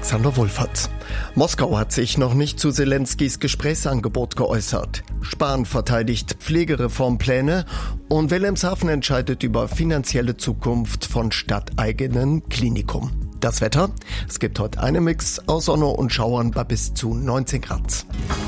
Alexander Wulffert. Moskau hat sich noch nicht zu Selenskys Gesprächsangebot geäußert. Spahn verteidigt Pflegereformpläne und Wilhelmshaven entscheidet über finanzielle Zukunft von stadteigenen Klinikum. Das Wetter? Es gibt heute einen Mix aus Sonne und Schauern bei bis zu 19 Grad.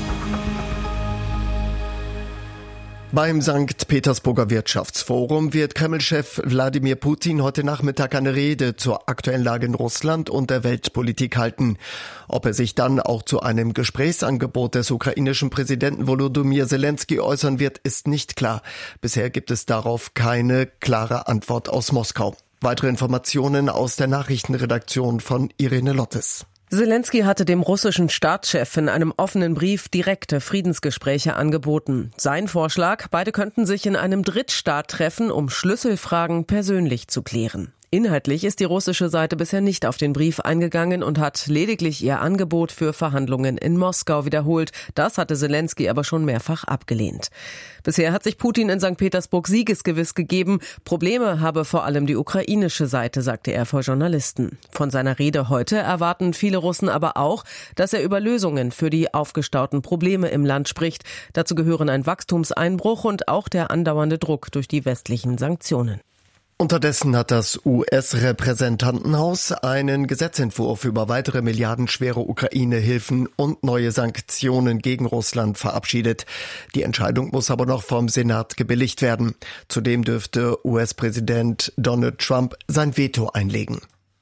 Beim St. Petersburger Wirtschaftsforum wird Kreml-Chef Wladimir Putin heute Nachmittag eine Rede zur aktuellen Lage in Russland und der Weltpolitik halten. Ob er sich dann auch zu einem Gesprächsangebot des ukrainischen Präsidenten Volodymyr Zelensky äußern wird, ist nicht klar. Bisher gibt es darauf keine klare Antwort aus Moskau. Weitere Informationen aus der Nachrichtenredaktion von Irene Lottes. Zelensky hatte dem russischen Staatschef in einem offenen Brief direkte Friedensgespräche angeboten. Sein Vorschlag, beide könnten sich in einem Drittstaat treffen, um Schlüsselfragen persönlich zu klären. Inhaltlich ist die russische Seite bisher nicht auf den Brief eingegangen und hat lediglich ihr Angebot für Verhandlungen in Moskau wiederholt. Das hatte Zelensky aber schon mehrfach abgelehnt. Bisher hat sich Putin in St. Petersburg siegesgewiss gegeben. Probleme habe vor allem die ukrainische Seite, sagte er vor Journalisten. Von seiner Rede heute erwarten viele Russen aber auch, dass er über Lösungen für die aufgestauten Probleme im Land spricht. Dazu gehören ein Wachstumseinbruch und auch der andauernde Druck durch die westlichen Sanktionen. Unterdessen hat das US-Repräsentantenhaus einen Gesetzentwurf über weitere milliardenschwere Ukraine-Hilfen und neue Sanktionen gegen Russland verabschiedet. Die Entscheidung muss aber noch vom Senat gebilligt werden. Zudem dürfte US-Präsident Donald Trump sein Veto einlegen.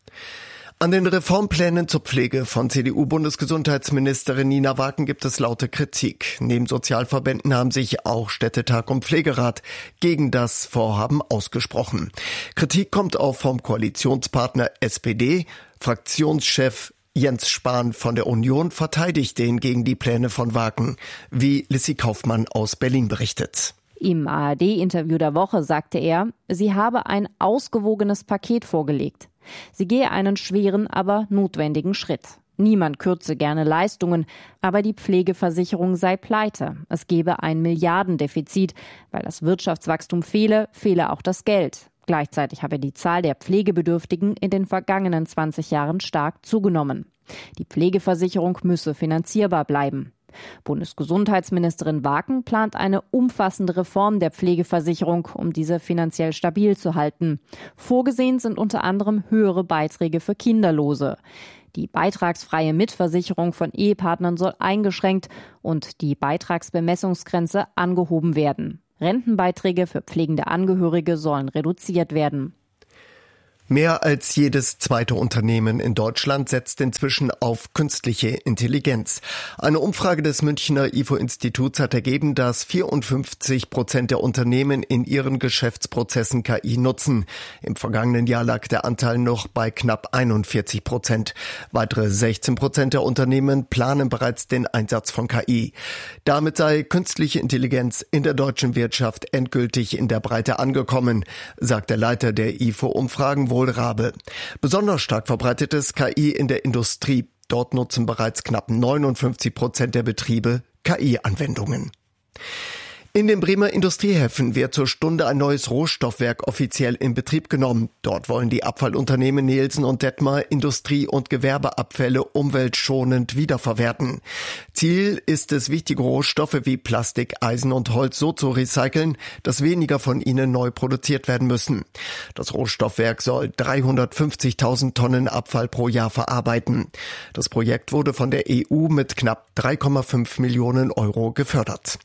An den Reformplänen zur Pflege von CDU-Bundesgesundheitsministerin Nina Wagen gibt es laute Kritik. Neben Sozialverbänden haben sich auch Städtetag und Pflegerat gegen das Vorhaben ausgesprochen. Kritik kommt auch vom Koalitionspartner SPD. Fraktionschef Jens Spahn von der Union verteidigt den gegen die Pläne von Wagen, wie Lissy Kaufmann aus Berlin berichtet. Im ARD-Interview der Woche sagte er, sie habe ein ausgewogenes Paket vorgelegt. Sie gehe einen schweren, aber notwendigen Schritt. Niemand kürze gerne Leistungen, aber die Pflegeversicherung sei pleite. Es gebe ein Milliardendefizit. Weil das Wirtschaftswachstum fehle auch das Geld. Gleichzeitig habe die Zahl der Pflegebedürftigen in den vergangenen 20 Jahren stark zugenommen. Die Pflegeversicherung müsse finanzierbar bleiben. Bundesgesundheitsministerin Wagen plant eine umfassende Reform der Pflegeversicherung, um diese finanziell stabil zu halten. Vorgesehen sind unter anderem höhere Beiträge für Kinderlose. Die beitragsfreie Mitversicherung von Ehepartnern soll eingeschränkt und die Beitragsbemessungsgrenze angehoben werden. Rentenbeiträge für pflegende Angehörige sollen reduziert werden. Mehr als jedes zweite Unternehmen in Deutschland setzt inzwischen auf künstliche Intelligenz. Eine Umfrage des Münchner IFO-Instituts hat ergeben, dass 54% der Unternehmen in ihren Geschäftsprozessen KI nutzen. Im vergangenen Jahr lag der Anteil noch bei knapp 41%. Weitere 16% der Unternehmen planen bereits den Einsatz von KI. Damit sei künstliche Intelligenz in der deutschen Wirtschaft endgültig in der Breite angekommen, sagt der Leiter der IFO-Umfragen Rabe. Besonders stark verbreitet ist KI in der Industrie. Dort nutzen bereits knapp 59% der Betriebe KI-Anwendungen. In den Bremer Industriehäfen wird zur Stunde ein neues Rohstoffwerk offiziell in Betrieb genommen. Dort wollen die Abfallunternehmen Nielsen und Detmar Industrie- und Gewerbeabfälle umweltschonend wiederverwerten. Ziel ist es, wichtige Rohstoffe wie Plastik, Eisen und Holz so zu recyceln, dass weniger von ihnen neu produziert werden müssen. Das Rohstoffwerk soll 350.000 Tonnen Abfall pro Jahr verarbeiten. Das Projekt wurde von der EU mit knapp 3,5 Millionen Euro gefördert.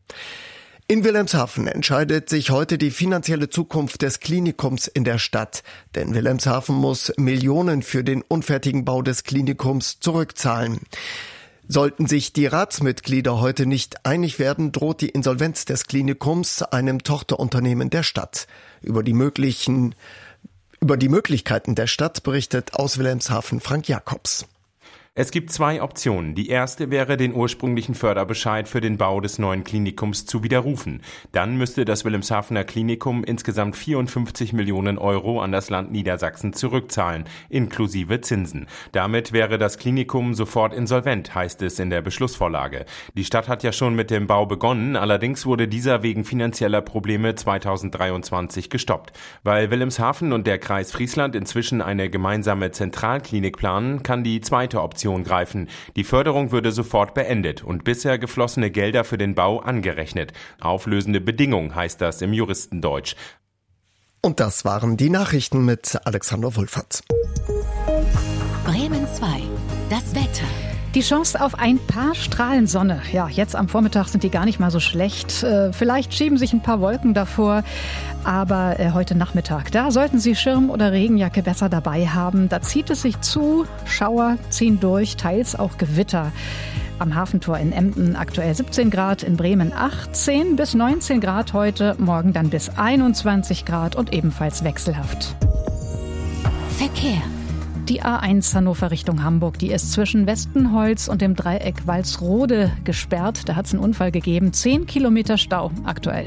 In Wilhelmshaven entscheidet sich heute die finanzielle Zukunft des Klinikums in der Stadt. Denn Wilhelmshaven muss Millionen für den unfertigen Bau des Klinikums zurückzahlen. Sollten sich die Ratsmitglieder heute nicht einig werden, droht die Insolvenz des Klinikums einem Tochterunternehmen der Stadt. Über die Möglichkeiten der Stadt berichtet aus Wilhelmshaven Frank Jakobs. Es gibt 2 Optionen. Die erste wäre, den ursprünglichen Förderbescheid für den Bau des neuen Klinikums zu widerrufen. Dann müsste das Wilhelmshavener Klinikum insgesamt 54 Millionen Euro an das Land Niedersachsen zurückzahlen, inklusive Zinsen. Damit wäre das Klinikum sofort insolvent, heißt es in der Beschlussvorlage. Die Stadt hat ja schon mit dem Bau begonnen, allerdings wurde dieser wegen finanzieller Probleme 2023 gestoppt. Weil Wilhelmshaven und der Kreis Friesland inzwischen eine gemeinsame Zentralklinik planen, kann die zweite Option greifen. Die Förderung würde sofort beendet und bisher geflossene Gelder für den Bau angerechnet. Auflösende Bedingung heißt das im Juristendeutsch. Und das waren die Nachrichten mit Alexander Wulfert. Bremen 2. Das Wetter. Die Chance auf ein paar Strahlen Sonne. Ja, jetzt am Vormittag sind die gar nicht mal so schlecht. Vielleicht schieben sich ein paar Wolken davor. Aber heute Nachmittag, da sollten Sie Schirm oder Regenjacke besser dabei haben. Da zieht es sich zu, Schauer ziehen durch, teils auch Gewitter. Am Hafentor in Emden aktuell 17 Grad, in Bremen 18 bis 19 Grad heute, morgen dann bis 21 Grad und ebenfalls wechselhaft. Verkehr. Die A1 Hannover Richtung Hamburg, die ist zwischen Westenholz und dem Dreieck Walsrode gesperrt. Da hat es einen Unfall gegeben. 10 Kilometer Stau aktuell.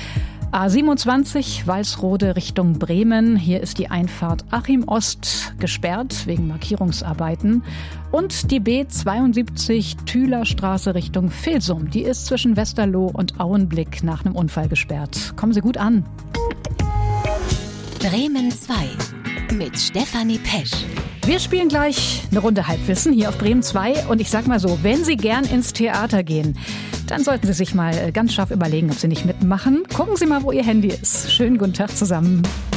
A27 Walsrode Richtung Bremen. Hier ist die Einfahrt Achim Ost gesperrt wegen Markierungsarbeiten. Und die B72 Thüler Straße Richtung Vilsum. Die ist zwischen Westerloh und Auenblick nach einem Unfall gesperrt. Kommen Sie gut an. Bremen 2 mit Stefanie Pesch. Wir spielen gleich eine Runde Halbwissen hier auf Bremen 2. Und ich sag mal so, wenn Sie gern ins Theater gehen, dann sollten Sie sich mal ganz scharf überlegen, ob Sie nicht mitmachen. Gucken Sie mal, wo Ihr Handy ist. Schönen guten Tag zusammen.